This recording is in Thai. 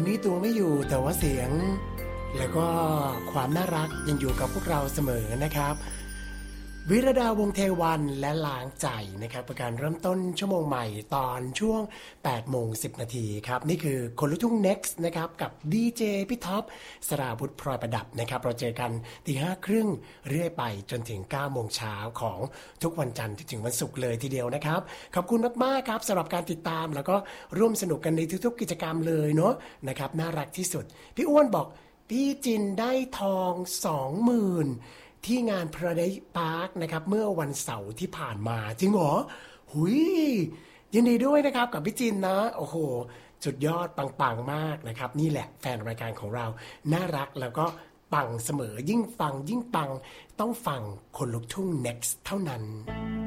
นี้ตัวไม่อยู่แต่ว่าเสียงแล้วก็ความน่ารักยังอยู่กับพวกเราเสมอนะครับวิรดาวงศ์เทวันและล้างใจนะครับประการเริ่มต้นชั่วโมงใหม่ตอนช่วง 8:10 นาทีครับนี่คือคนลุกทุ่ง Next นะครับกับดีเจพี่ท็อปสราวุธพลอยประดับนะครับเราเจอกันตี 5:30 เรื่อยไปจนถึง 9 โมงเช้าของทุกวันจันทร์ถึงวันศุกร์เลยทีเดียวนะครับขอบคุณมากๆครับสำหรับการติดตามแล้วก็ร่วมสนุกกันในทุกๆกิจกรรมเลยเนาะนะครับน่ารักที่สุดพี่อ้วนบอกพี่จินได้ทอง 20,000ที่งาน Paradise Park นะครับเมื่อวันเสาร์ที่ผ่านมาจริงเหรอหุยยินดีด้วยนะครับกับพี่จินนะโอ้โหสุดยอดปังๆมากนะครับนี่แหละแฟนรายการของเราน่ารักแล้วก็ปังเสมอยิ่งฟังยิ่งปังต้องฟังคนลุกทุ่ง Next เท่านั้น